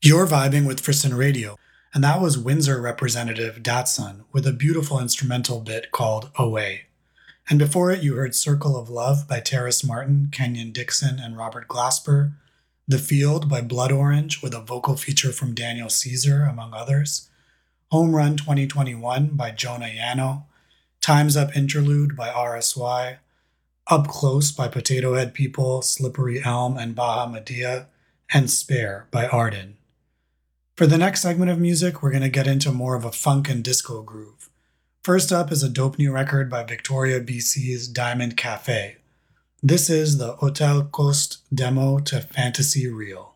You're vibing with Frisson Radio, and that was Windsor representative Datsun with a beautiful instrumental bit called Away. And before it, you heard Circle of Love by Terrace Martin, Kenyon Dixon, and Robert Glasper, The Field by Blood Orange with a vocal feature from Daniel Caesar, among others, Home Run 2021 by Jonah Yano, Time's Up Interlude by RSY, Up Close by Potato Head People, Slippery Elm, and Baha Medea, and Spare by Arden. For the next segment of music, we're going to get into more of a funk and disco groove. First up is a dope new record by Victoria, BC's Diamond Cafe. This is the Hotel Coast demo to Fantasy Real.